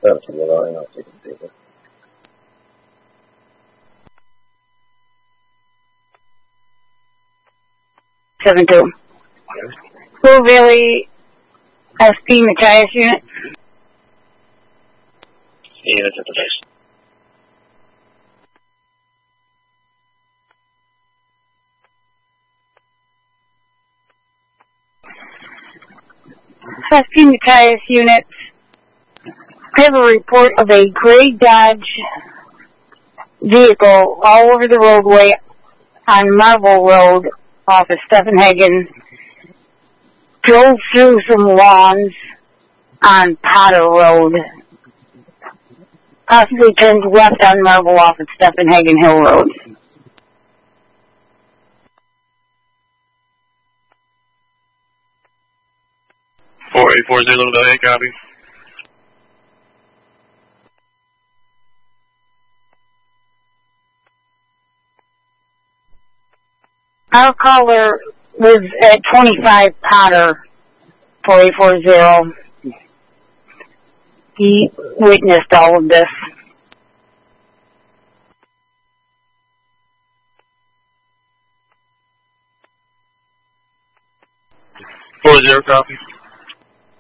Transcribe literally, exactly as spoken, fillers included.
That's a good line. I'll take a paper. Seven two. Blue Valley S P Matthias unit. Units at the base. S P Matthias units. I have a report of a gray Dodge vehicle all over the roadway on Marble Road off of Stephenhagen. Drove through some lawns on Potter Road. Possibly turned left on Marble off of Stephenhagen Hill Road. four eight four zero Delta, copy. Our caller lives at twenty-five Potter, four eight four zero. He witnessed all of this. four zero, copy.